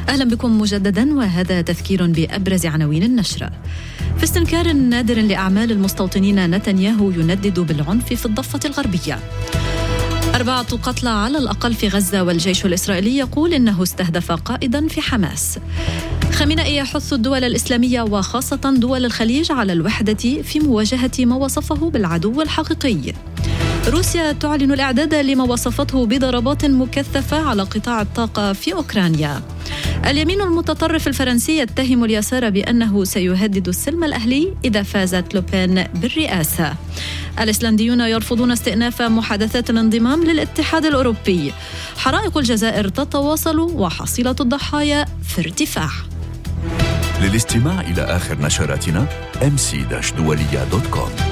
أهلا بكم مجددا، وهذا تذكير بأبرز عناوين النشرة. في استنكار نادر لأعمال المستوطنين، نتنياهو يندد بالعنف في الضفة الغربية. 4 قتلى على الأقل في غزة، والجيش الإسرائيلي يقول إنه استهدف قائدا في حماس. خامنئي يحث الدول الإسلامية وخاصة دول الخليج على الوحدة في مواجهة ما وصفه بالعدو الحقيقي. روسيا تعلن الإعداد لما وصفته بضربات مكثفة على قطاع الطاقة في أوكرانيا. اليمين المتطرف الفرنسي يتهم اليسار بأنه سيهدد السلم الأهلي إذا فازت لوبين بالرئاسة. الإسلنديون يرفضون استئناف محادثات الانضمام للاتحاد الأوروبي. حرائق الجزائر تتواصل وحصيلة الضحايا في ارتفاع. للاستماع إلى آخر نشراتنا mc-dualia.com.